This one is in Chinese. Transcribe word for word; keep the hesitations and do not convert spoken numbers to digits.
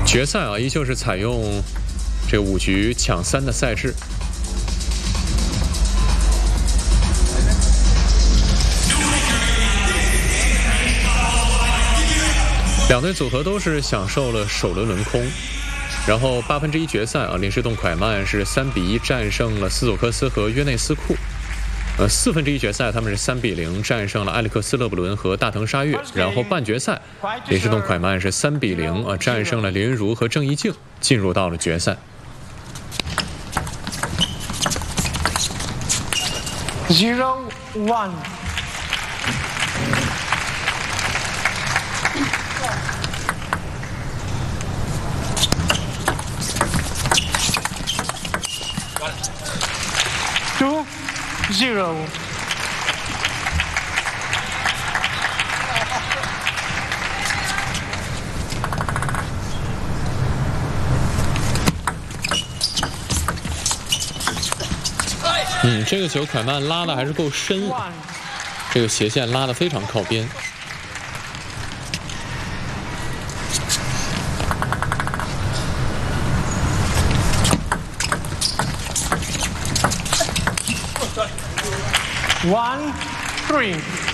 决赛啊，依旧是采用这个五局抢三的赛制。两队组合都是享受了首轮轮空，然后八分之一决赛啊，林士栋蒯曼是三比一战胜了斯佐克斯和约内斯库。呃，四分之一决赛他们是三比零战胜了埃里克斯勒布伦和大藤沙月，然后半决赛林士栋蒯曼是三比零啊战胜了林昀儒和郑怡静，进入到了决赛。 Zero one. Two zero. 嗯，这个球蒯曼拉的还是够深，这个斜线拉的非常靠边。 One three.